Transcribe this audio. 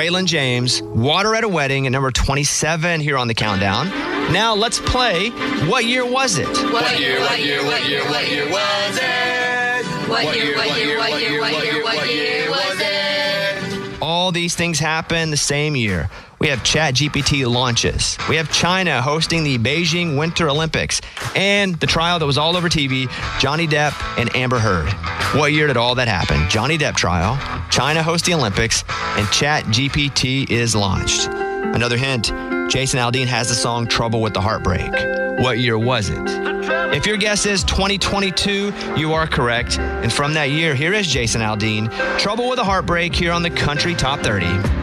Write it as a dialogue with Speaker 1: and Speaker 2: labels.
Speaker 1: Braylon James, Water at a Wedding at number 27 here on the countdown. Now let's play What Year Was It?
Speaker 2: What year was it? What year was it?
Speaker 1: All these things happen the same year. We have ChatGPT launches. We have China hosting the Beijing Winter Olympics. And the trial that was all over TV, Johnny Depp and Amber Heard. What year did all that happen? Johnny Depp trial, China hosts the Olympics, and ChatGPT is launched. Another hint, Jason Aldean has the song Trouble with the Heartbreak. What year was it? If your guess is 2022, you are correct. And from that year, here is Jason Aldean, Trouble with a Heartbreak here on the Country Top 30.